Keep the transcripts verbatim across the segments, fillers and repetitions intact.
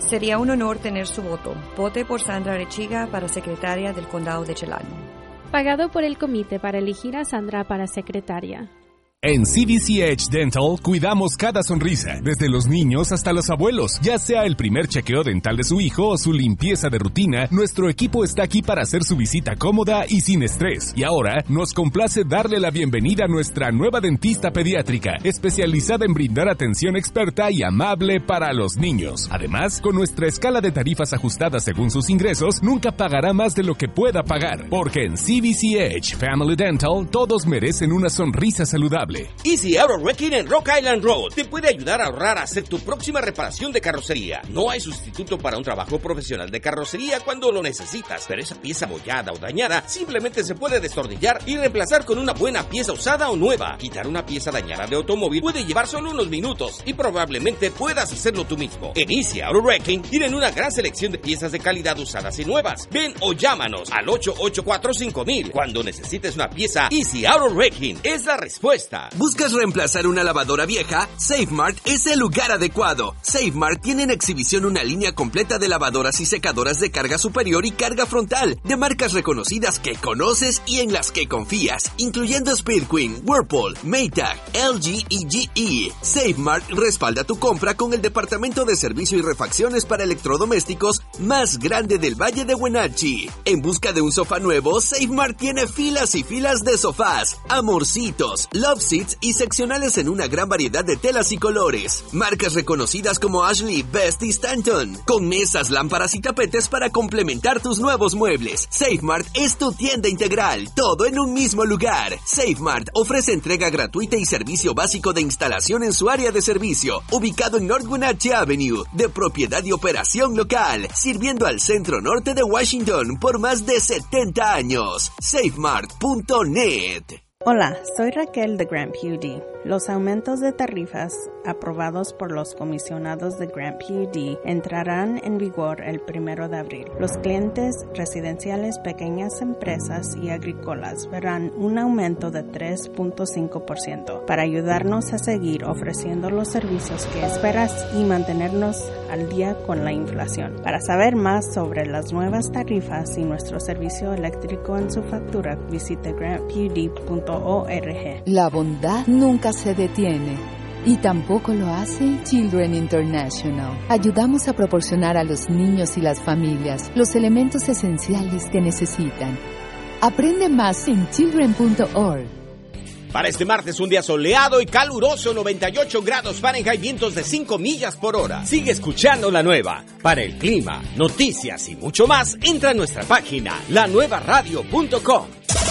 Sería un honor tener su voto. Vote por Sandra Arechiga para secretaria del Condado de Chelano. Pagado por el comité para elegir a Sandra para secretaria. En C V C H Dental cuidamos cada sonrisa, desde los niños hasta los abuelos. Ya sea el primer chequeo dental de su hijo o su limpieza de rutina, nuestro equipo está aquí para hacer su visita cómoda y sin estrés. Y ahora nos complace darle la bienvenida a nuestra nueva dentista pediátrica, especializada en brindar atención experta y amable para los niños. Además, con nuestra escala de tarifas ajustada según sus ingresos, nunca pagará más de lo que pueda pagar. Porque en C V C H Family Dental todos merecen una sonrisa saludable. Easy Auto Wrecking en Rock Island Road te puede ayudar a ahorrar a hacer tu próxima reparación de carrocería. No hay sustituto para un trabajo profesional de carrocería cuando lo necesitas, pero esa pieza abollada o dañada simplemente se puede destornillar y reemplazar con una buena pieza usada o nueva. Quitar una pieza dañada de automóvil puede llevar solo unos minutos y probablemente puedas hacerlo tú mismo. En Easy Auto Wrecking tienen una gran selección de piezas de calidad usadas y nuevas. Ven o llámanos al ocho ocho cuatro cinco mil. Cuando necesites una pieza, Easy Auto Wrecking es la respuesta. ¿Buscas reemplazar una lavadora vieja? SafeMart es el lugar adecuado. SafeMart tiene en exhibición una línea completa de lavadoras y secadoras de carga superior y carga frontal, de marcas reconocidas que conoces y en las que confías, incluyendo Speed Queen, Whirlpool, Maytag, L G y G E. SafeMart respalda tu compra con el departamento de servicio y refacciones para electrodomésticos más grande del Valle de Wenatchee. En busca de un sofá nuevo, SafeMart tiene filas y filas de sofás, amorcitos, love seats y seccionales en una gran variedad de telas y colores. Marcas reconocidas como Ashley, Best y Stanton, con mesas, lámparas y tapetes para complementar tus nuevos muebles. SafeMart es tu tienda integral, todo en un mismo lugar. SafeMart ofrece entrega gratuita y servicio básico de instalación en su área de servicio, ubicado en North Wenatchee Avenue, de propiedad y operación local, sirviendo al centro norte de Washington por más de setenta años. safemart punto net. Hola, soy Raquel de Grant P U D. Los aumentos de tarifas aprobados por los comisionados de Grant P U D entrarán en vigor el primero de abril. Los clientes residenciales, pequeñas empresas y agrícolas verán un aumento de tres punto cinco por ciento para ayudarnos a seguir ofreciendo los servicios que esperas y mantenernos al día con la inflación. Para saber más sobre las nuevas tarifas y nuestro servicio eléctrico en su factura, visite grant p u d punto org. La bondad nunca se detiene y tampoco lo hace Children International. Ayudamos a proporcionar a los niños y las familias los elementos esenciales que necesitan. Aprende más en children punto org. Para este martes, un día soleado y caluroso, noventa y ocho grados Fahrenheit, vientos de cinco millas por hora. Sigue escuchando La Nueva. Para el clima, noticias y mucho más, entra a nuestra página, la nueva radio punto com.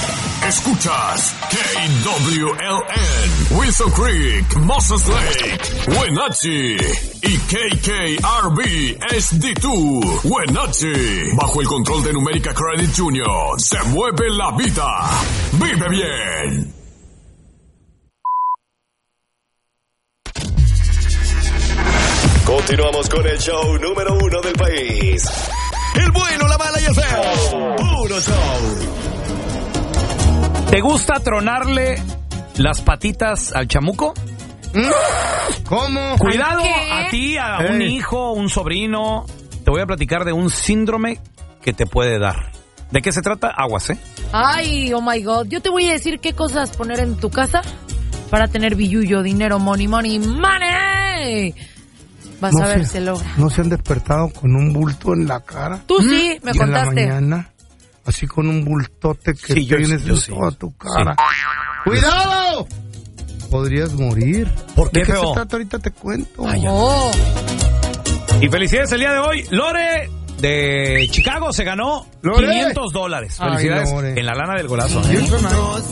Escuchas K W L N, Wilson Creek, Moses Lake, Wenatchee y K K R B S D dos, Wenatchee. Bajo el control de Numérica Credit Junior, se mueve la vida. Vive bien. Continuamos con el show número uno del país. El bueno, la mala y el feo. Puro show. ¿Te gusta tronarle las patitas al chamuco? ¿Cómo? Cuidado ¿A, a ti, a eh. un hijo, un sobrino. Te voy a platicar de un síndrome que te puede dar. ¿De qué se trata? Aguas, ¿eh? Ay, oh my God. Yo te voy a decir qué cosas poner en tu casa para tener billullo, dinero, money, money, money. Vas no a ver, se, se logra. ¿No se han despertado con un bulto en la cara? Tú sí, me y contaste. En la mañana, así con un bultote que sí, tienes yo, yo en sí. toda tu cara. Sí. ¡Cuidado! Podrías morir. ¿Por qué, ¿De qué feo? se trata? Ahorita te cuento. Ay, oh. Y felicidades el día de hoy. Lore de Chicago se ganó ¿Lore? quinientos dólares. Felicidades. Ay, Lore. En la lana del golazo. ¿eh?